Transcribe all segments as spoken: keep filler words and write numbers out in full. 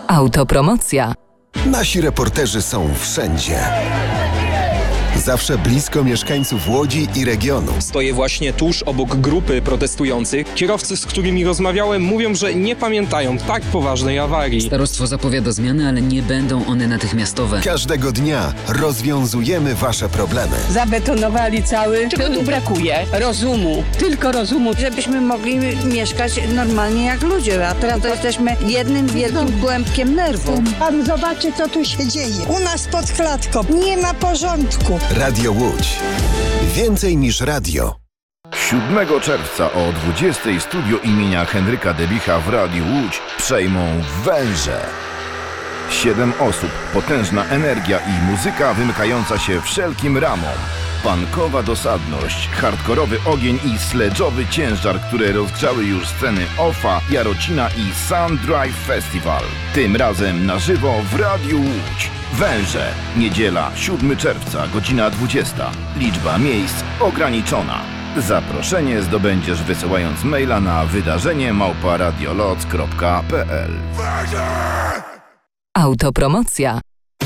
Autopromocja. Nasi reporterzy są wszędzie. Zawsze blisko mieszkańców Łodzi i regionu. Stoję właśnie tuż obok grupy protestujących. Kierowcy, z którymi rozmawiałem, mówią, że nie pamiętają tak poważnej awarii. Starostwo zapowiada zmiany, ale nie będą one natychmiastowe. Każdego dnia rozwiązujemy wasze problemy. Zabetonowali cały. Czego tu brakuje? Rozumu. Tylko rozumu. Żebyśmy mogli mieszkać normalnie jak ludzie, a teraz to jesteśmy jednym wielkim kłębkiem nerwów. Pan zobaczy, co tu się dzieje. U nas pod klatką nie ma porządku. Radio Łódź. Więcej niż radio. siódmego czerwca o dwudziestej studio imienia Henryka Debicha w Radiu Łódź przejmą Węże. Siedem osób, potężna energia i muzyka wymykająca się wszelkim ramom. Punkowa dosadność, hardkorowy ogień i sledżowy ciężar, które rozgrzały już sceny Ofa, Jarocina i Sun Drive Festival. Tym razem na żywo w Radiu Łódź. Węże. Niedziela, siódmego czerwca, godzina dwudziesta. Liczba miejsc ograniczona. Zaproszenie zdobędziesz wysyłając maila na wydarzenie małpa radioloc kropka p l. Autopromocja.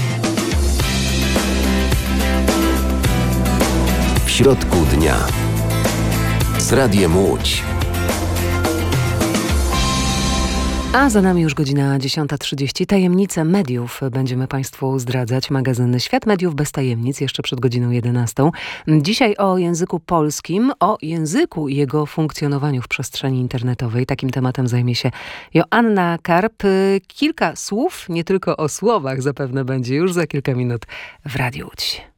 W środku dnia. Z Radiem Łódź. A za nami już godzina dziesiąta trzydzieści. Tajemnice mediów będziemy Państwu zdradzać. Magazyn Świat Mediów bez tajemnic jeszcze przed godziną jedenastą. Dzisiaj o języku polskim, o języku i jego funkcjonowaniu w przestrzeni internetowej. Takim tematem zajmie się Joanna Karp. Kilka słów, nie tylko o słowach zapewne będzie już za kilka minut w Radiu Łódź.